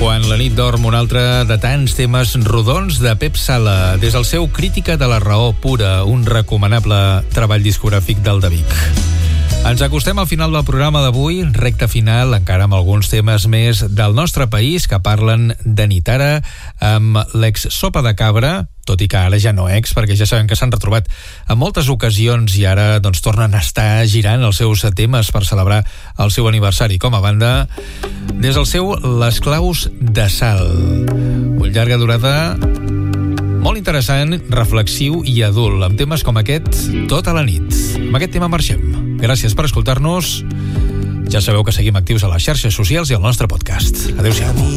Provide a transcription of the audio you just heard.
Quan la nit dorm, un altre de tants temes rodons de Pep Sala, des del seu Crítica de la raó pura, un recomanable treball discogràfic del de Vic. Ens acostem al final del programa d'avui, recta final, encara amb alguns temes més del nostre país que parlen de Nitara, amb l'ex Sopa de Cabra, tot i que ara ja no ex, perquè ja sabem que s'han retrobat en moltes ocasions i ara doncs tornen a estar girant els seus temes per celebrar el seu aniversari com a banda, des del seu Les claus de sal. Un llarga durada molt interessant, reflexiu i adult, amb temes com aquest tota la nit. Amb aquest tema marxem. Gràcies per escoltar-nos. Ja sabeu que seguim actius a les xarxes socials i al nostre podcast. Adéu-siau.